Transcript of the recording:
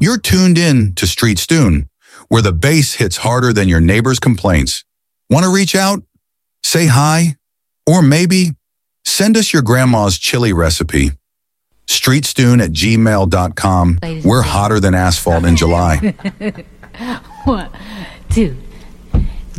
You're tuned in to Street Stune, where the bass hits harder than your neighbor's complaints. Want to reach out? Say hi? Or maybe send us your grandma's chili recipe. streetstune@gmail.com. We're hotter than asphalt in July. 1, 2,